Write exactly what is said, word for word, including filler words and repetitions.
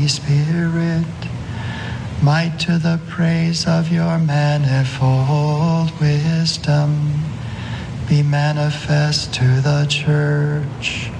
Holy Spirit, might to the praise of your manifold wisdom be manifest to the Church.